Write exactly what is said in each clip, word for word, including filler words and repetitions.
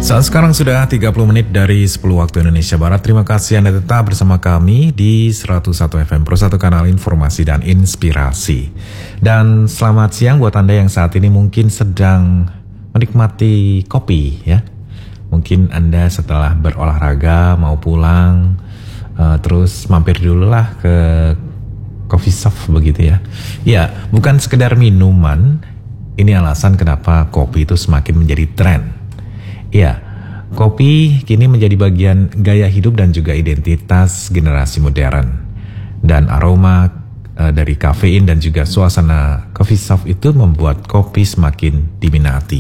Saat sekarang sudah tiga puluh menit dari sepuluh waktu Indonesia Barat. Terima kasih Anda tetap bersama kami di seratus satu F M Pro satu, kanal informasi dan inspirasi. Dan selamat siang buat Anda yang saat ini mungkin sedang menikmati kopi ya. Mungkin Anda setelah berolahraga mau pulang, uh, terus mampir dulu lah ke coffee shop begitu ya. Ya, bukan sekedar minuman, ini alasan kenapa kopi itu semakin menjadi tren. Ya, kopi kini menjadi bagian gaya hidup dan juga identitas generasi modern. Dan aroma uh, dari kafein dan juga suasana coffee shop itu membuat kopi semakin diminati.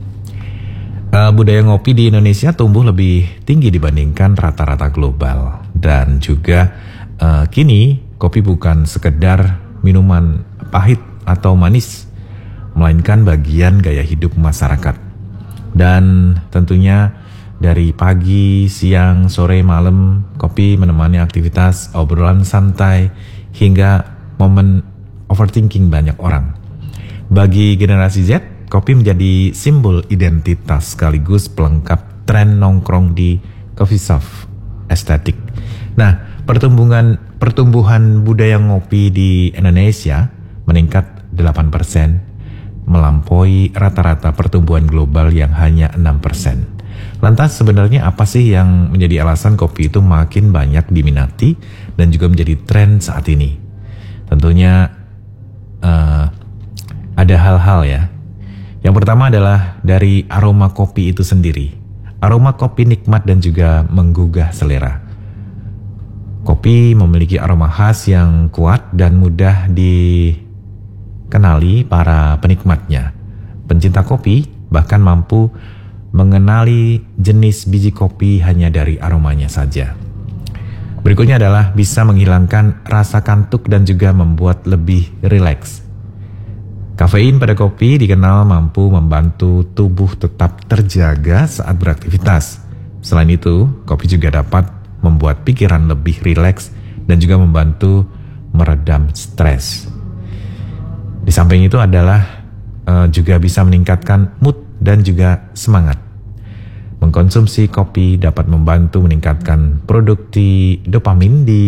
Uh, budaya ngopi di Indonesia tumbuh lebih tinggi dibandingkan rata-rata global. Dan juga uh, kini kopi bukan sekedar minuman pahit atau manis, melainkan bagian gaya hidup masyarakat. Dan tentunya dari pagi, siang, sore, malam, kopi menemani aktivitas obrolan santai hingga momen overthinking banyak orang. Bagi generasi Z, kopi menjadi simbol identitas sekaligus pelengkap tren nongkrong di coffee shop estetik. Nah, pertumbuhan pertumbuhan budaya ngopi di Indonesia meningkat delapan persen, melampaui rata-rata pertumbuhan global yang hanya enam persen. Lantas sebenarnya apa sih yang menjadi alasan kopi itu makin banyak diminati dan juga menjadi tren saat ini? Tentunya uh, ada hal-hal ya. Yang pertama adalah dari aroma kopi itu sendiri. Aroma kopi nikmat dan juga menggugah selera. Kopi memiliki aroma khas yang kuat dan mudah dikenali para penikmatnya. Pencinta kopi bahkan mampu mengenali jenis biji kopi hanya dari aromanya saja. Berikutnya adalah bisa menghilangkan rasa kantuk dan juga membuat lebih rileks. Kafein pada kopi dikenal mampu membantu tubuh tetap terjaga saat beraktivitas. Selain itu, kopi juga dapat membuat pikiran lebih rileks dan juga membantu meredam stres. Di samping itu adalah uh, juga bisa meningkatkan mood dan juga semangat. Mengkonsumsi kopi dapat membantu meningkatkan produksi dopamin di